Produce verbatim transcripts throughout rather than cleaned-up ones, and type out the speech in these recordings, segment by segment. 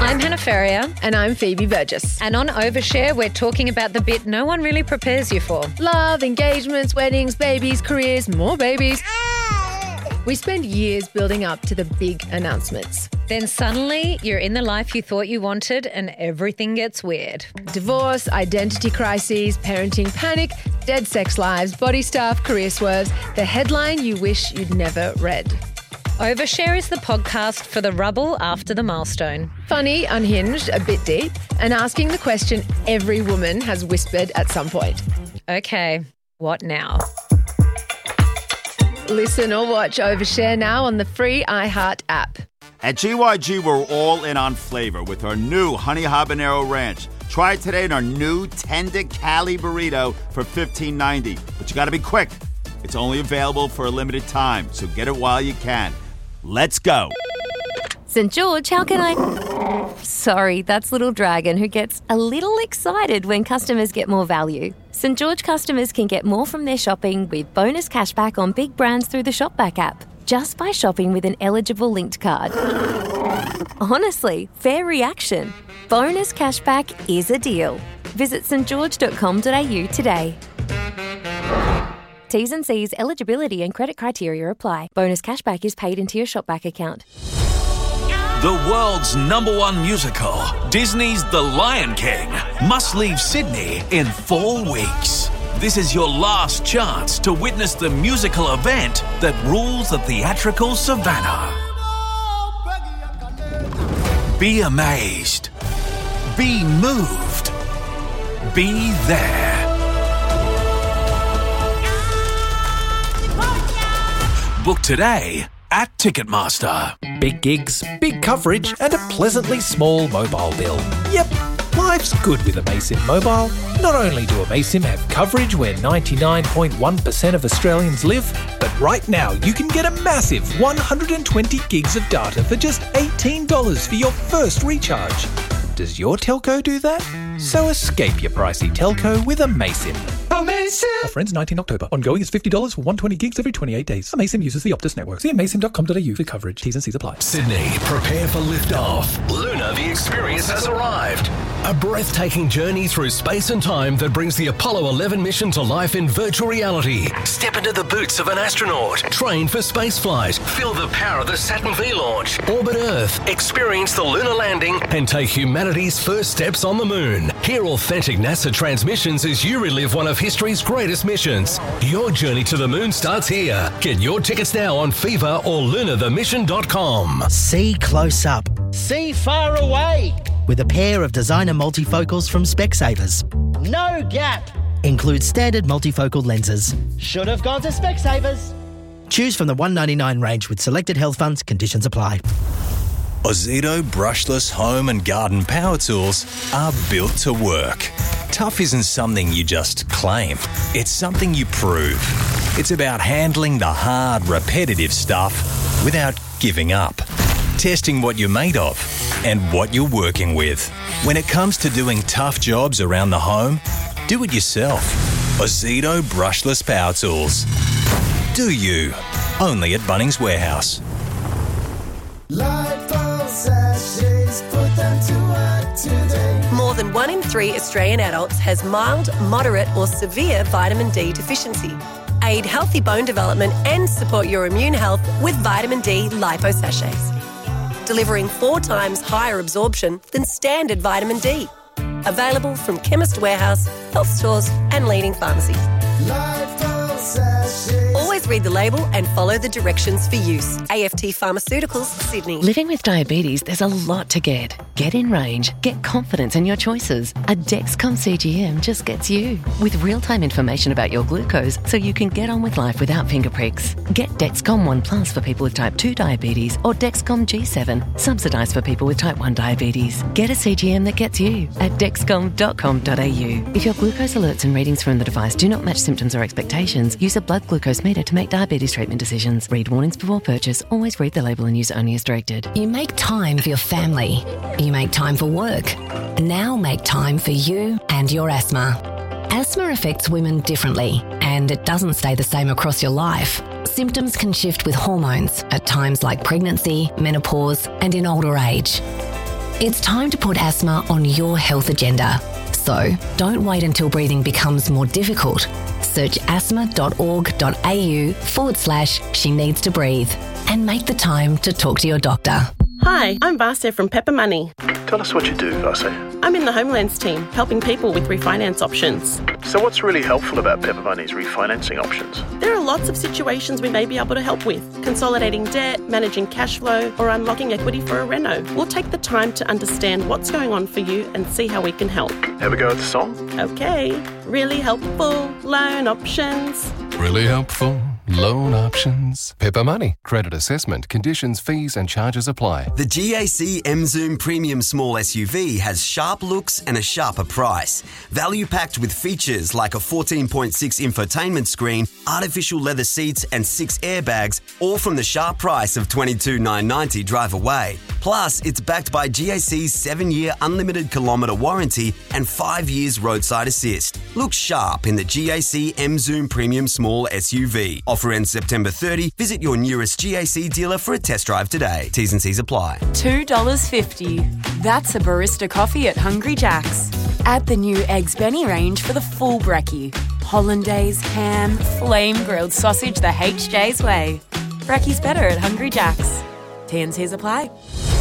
I'm Hannah Ferrier. And I'm Phoebe Burgess. And on Overshare, we're talking about the bit no one really prepares you for. Love, engagements, weddings, babies, careers, more babies. We spend years building up to the big announcements. Then suddenly, you're in the life you thought you wanted and everything gets weird. Divorce, identity crises, parenting panic, dead sex lives, body stuff, career swerves. The headline you wish you'd never read. Overshare is the podcast for the rubble after the milestone. Funny, unhinged, a bit deep, and asking the question every woman has whispered at some point. Okay, what now? Listen or watch Overshare now on the free iHeart app. At G Y G, we're all in on flavor with our new Honey Habanero Ranch. Try it today in our new Tender Cali Burrito for fifteen ninety. But you got to be quick. It's only available for a limited time, so get it while you can. Let's go. Saint George, how can I... Sorry, that's Little Dragon, who gets a little excited when customers get more value. Saint George customers can get more from their shopping with bonus cashback on big brands through the Shopback app, just by shopping with an eligible linked card. Honestly, fair reaction. Bonus cashback is a deal. Visit s t george dot com dot a u today. T's and C's, eligibility and credit criteria apply. Bonus cashback is paid into your Shopback account. The world's number one musical, Disney's The Lion King, must leave Sydney in four weeks. This is your last chance to witness the musical event that rules the theatrical savannah. Be amazed. Be moved. Be there. Book today at Ticketmaster. Big gigs, big coverage, and a pleasantly small mobile bill. Yep, life's good with Amaysim Mobile. Not only do Amaysim have coverage where ninety-nine point one percent of Australians live, but right now you can get a massive one hundred twenty gigs of data for just eighteen dollars for your first recharge. Does your telco do that? So escape your pricey telco with Amaysim. Amaysim! Offer ends nineteenth October. Ongoing is fifty dollars for one hundred twenty gigs every twenty-eight days. Amaysim uses the Optus network. See amaysim dot com dot a u for coverage. T's and C's apply. Sydney, prepare for liftoff. Lunar, the experience has arrived. A breathtaking journey through space and time that brings the Apollo eleven mission to life in virtual reality. Step into the boots of an astronaut. Train for spaceflight. Feel the power of the Saturn V launch. Orbit Earth. Experience the lunar landing and take humanity's first steps on the moon. Hear authentic NASA transmissions as you relive one of history's greatest missions. Your journey to the moon starts here. Get your tickets now on Fever or lunar the mission dot com. See close up. See far away. With a pair of designer multifocals from Specsavers. No gap. Includes standard multifocal lenses. Should have gone to Specsavers. Choose from the one ninety-nine range with selected health funds. Conditions apply. Ozito brushless home and garden power tools are built to work. Tough isn't something you just claim. It's something you prove. It's about handling the hard, repetitive stuff without giving up. Testing what you're made of and what you're working with. When it comes to doing tough jobs around the home, do it yourself. Ozito brushless power tools. Do you? Only at Bunnings Warehouse. More than one in three Australian adults has mild, moderate or severe vitamin D deficiency. Aid healthy bone development and support your immune health with vitamin D lipo sachets, delivering four times higher absorption than standard vitamin D. Available from Chemist Warehouse, health stores and leading pharmacies. Always read the label and follow the directions for use. A F T Pharmaceuticals, Sydney. Living with diabetes, there's a lot to get. Get in range. Get confidence in your choices. A Dexcom C G M just gets you. With real-time information about your glucose so you can get on with life without finger pricks. Get Dexcom One Plus for people with type two diabetes or Dexcom G seven, subsidised for people with type one diabetes. Get a C G M that gets you at dexcom dot com dot a u. If your glucose alerts and readings from the device do not match symptoms or expectations, use a blood glucose meter to make diabetes treatment decisions. Read warnings before purchase. Always read the label and use only as directed. You make time for your family. You make time for work. Now make time for you and your asthma. Asthma affects women differently, and it doesn't stay the same across your life. Symptoms can shift with hormones at times like pregnancy, menopause, and in older age. It's time to put asthma on your health agenda. So don't wait until breathing becomes more difficult. Search asthma.org.au forward slash she needs to breathe and make the time to talk to your doctor. Hi, I'm Vasya from Pepper Money. Tell us what you do, Vasya. I'm in the Homelands team, helping people with refinance options. So what's really helpful about Pepper Money's refinancing options? There are lots of situations we may be able to help with. Consolidating debt, managing cash flow, or unlocking equity for a reno. We'll take the time to understand what's going on for you and see how we can help. Have a go at the song? Okay. Really helpful loan options. Really helpful loan options. Pepper Money. Credit assessment. Conditions, fees and charges apply. The G A C M-Zoom Premium Small S U V has sharp looks and a sharper price. Value packed with features like a fourteen point six infotainment screen, artificial leather seats and six airbags, all from the sharp price of twenty-two thousand nine hundred ninety dollars drive away. Plus, it's backed by G A C's seven-year unlimited kilometre warranty and five years roadside assist. Look sharp in the G A C M-Zoom Premium Small S U V. Offer ends September thirtieth. Visit your nearest G A C dealer for a test drive today. T's and C's apply. two dollars fifty. That's a barista coffee at Hungry Jack's. Add the new Eggs Benny range for the full brekkie. Hollandaise, ham, flame grilled sausage the H J's way. Brekkie's better at Hungry Jack's. T and C's apply.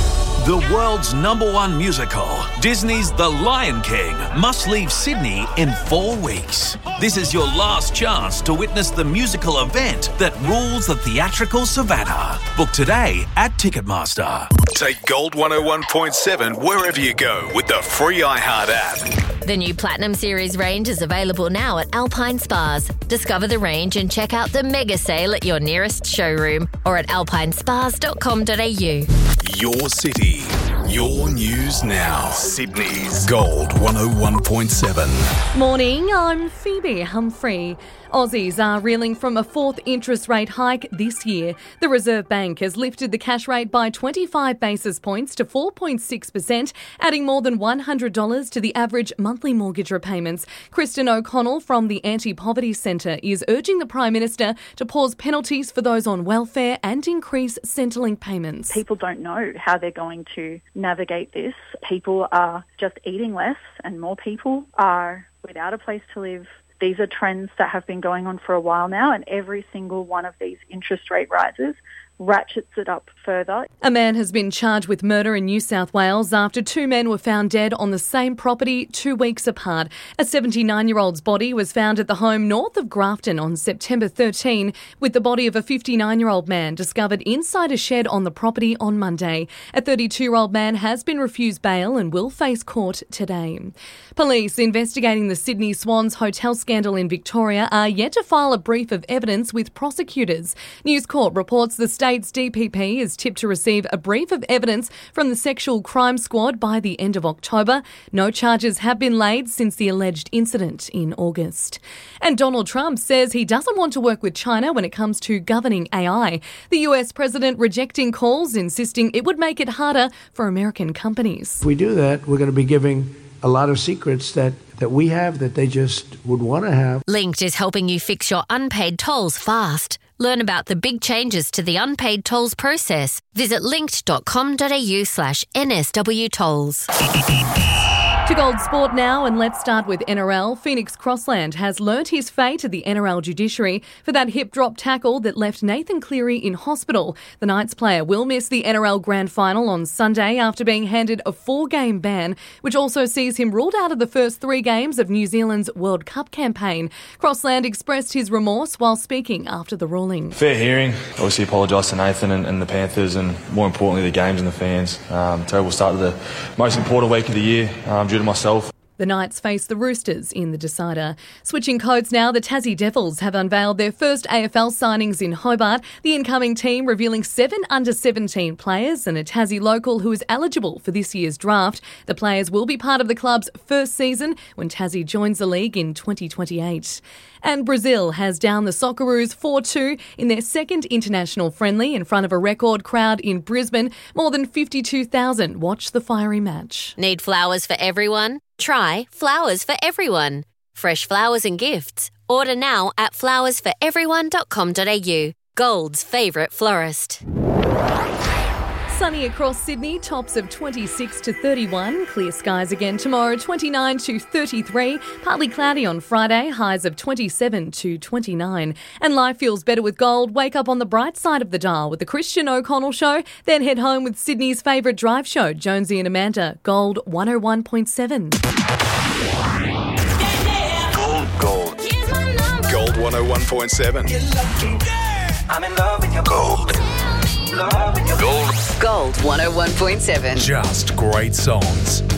The world's number one musical, Disney's The Lion King, must leave Sydney in four weeks. This is your last chance to witness the musical event that rules the theatrical savannah. Book today at Ticketmaster. Take Gold one oh one point seven wherever you go with the free iHeart app. The new Platinum Series range is available now at Alpine Spas. Discover the range and check out the mega sale at your nearest showroom or at alpine spas dot com dot a u. Your city, your news now. Sydney's Gold one oh one point seven. Morning, I'm Phoebe Humphrey. Aussies are reeling from a fourth interest rate hike this year. The Reserve Bank has lifted the cash rate by twenty-five basis points to four point six percent, adding more than one hundred dollars to the average monthly mortgage repayments. Kristen O'Connell from the Anti-Poverty Centre is urging the Prime Minister to pause penalties for those on welfare and increase Centrelink payments. People don't know how they're going to navigate this. People are just eating less and more people are without a place to live. These are trends that have been going on for a while now, and every single one of these interest rate rises ratchets it up further. A man has been charged with murder in New South Wales after two men were found dead on the same property two weeks apart. A seventy-nine-year-old's body was found at the home north of Grafton on September thirteenth, with the body of a fifty-nine-year-old man discovered inside a shed on the property on Monday. A thirty-two-year-old man has been refused bail and will face court today. Police investigating the Sydney Swans hotel scandal in Victoria are yet to file a brief of evidence with prosecutors. News Corp reports the state's D P P is tipped to receive a brief of evidence from the Sexual Crime Squad by the end of October. No charges have been laid since the alleged incident in August. And Donald Trump says he doesn't want to work with China when it comes to governing A I. The U S president rejecting calls, insisting it would make it harder for American companies. If we do that, we're going to be giving a lot of secrets that, that we have that they just would want to have. Linked is helping you fix your unpaid tolls fast. Learn about the big changes to the unpaid tolls process. Visit linkt.com.au slash NSW tolls. To Gold Sport now, and let's start with N R L. Phoenix Crossland has learnt his fate at the N R L judiciary for that hip drop tackle that left Nathan Cleary in hospital. The Knights player will miss the N R L Grand Final on Sunday after being handed a four-game ban, which also sees him ruled out of the first three games of New Zealand's World Cup campaign. Crossland expressed his remorse while speaking after the ruling. Fair hearing. Obviously apologise to Nathan and, and the Panthers and, more importantly, the games and the fans. Um, terrible start to the most important week of the year um, due to myself. The Knights face the Roosters in the decider. Switching codes now, the Tassie Devils have unveiled their first A F L signings in Hobart. The incoming team revealing seven under seventeen players and a Tassie local who is eligible for this year's draft. The players will be part of the club's first season when Tassie joins the league in twenty twenty-eight. And Brazil has downed the Socceroos four two in their second international friendly in front of a record crowd in Brisbane. More than fifty-two thousand watched the fiery match. Need flowers for everyone? Try Flowers for Everyone. Fresh flowers and gifts. Order now at flowers for everyone dot com dot a u. Gold's favourite florist. Sunny across Sydney, tops of twenty-six to thirty-one. Clear skies again tomorrow, twenty-nine to thirty-three. Partly cloudy on Friday, highs of twenty-seven to twenty-nine. And life feels better with gold. Wake up on the bright side of the dial with the Christian O'Connell Show. Then head home with Sydney's favourite drive show, Jonesy and Amanda. Gold one oh one point seven. Gold, gold. Gold one oh one point seven. I'm in love with your gold. Gold. Gold one oh one point seven. Just great songs.